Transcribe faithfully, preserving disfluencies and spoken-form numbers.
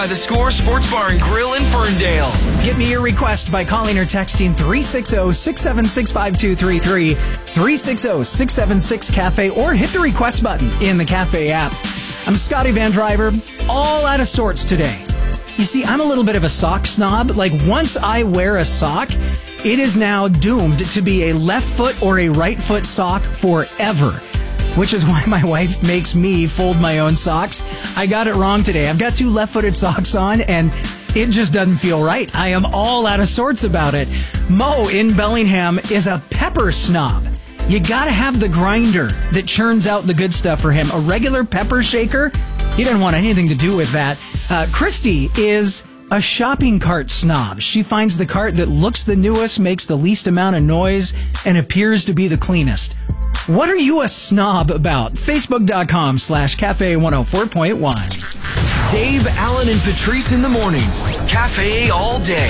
By the Score Sports Bar and Grill in Ferndale. Get me your request by calling or texting three six zero, six seven six, five two three three, three six zero, six seven six, cafe, or hit the request button in the Cafe app. I'm Scotty Van Driver, all out of sorts today. You see, I'm a little bit of a sock snob. Like, once I wear a sock, it is now doomed to be a left foot or a right foot sock forever. Which is why my wife makes me fold my own socks. I got it wrong today. I've got two left-footed socks on, and it just doesn't feel right. I am all out of sorts about it. Mo in Bellingham is a pepper snob. You gotta have the grinder that churns out the good stuff for him. A regular pepper shaker, he didn't want anything to do with that. Uh, Christy is a shopping cart snob. She finds the cart that looks the newest, makes the least amount of noise, and appears to be the cleanest. What are you a snob about? Facebook.com slash Cafe 104.1. Dave, Allen, and Patrice in the morning. Cafe all day.